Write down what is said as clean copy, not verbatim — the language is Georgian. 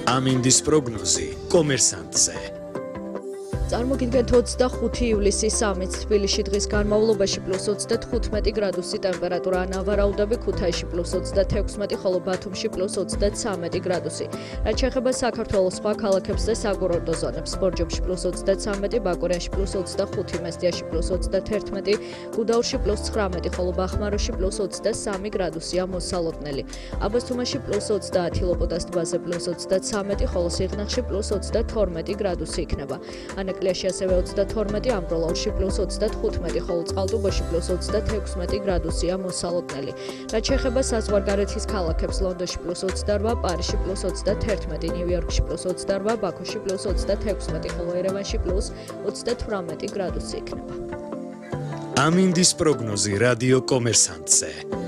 ამინდის პროგნოზი კომერსანტზე. წარმოგიდგენთ 25 ივლისის 3-ს თბილისში დღის განმავლობაში +35 გრადუსი ტემპერატურა, ნავარაუდები ქუთაისში +36, ხოლო ბათუმში +33 გრადუსი. რაც შეეხება საქართველოს სხვა ქალაქებს და საკურორტო ზონებს, ბორჯომში +33, ბაკურიაში +25, მესტიაში +31, გუდაურში +19, ხოლო ბახმაროში +23 გრადუსია მოსალოდნელი. აბასთუმანში +30, ლოპოტას ტბაზე +33, ხოლო სიღნაღში +22 გრადუსი იქნება. ანაკლიაში ასევე 32, ამბროლაურში +35, ხოლო წყალტუბოში +36 გრადუსია მოსალოდნელი. რაც შეეხება საზღვარგარეთის ქალაქებს, ლონდონში +28, პარიზში +31, ნიუ-იორკში +28, ბაქოში +26, ხოლო ერევანში +38 გრადუსი იქნება. ამინდის პროგნოზი რადიო კომერსანტზე.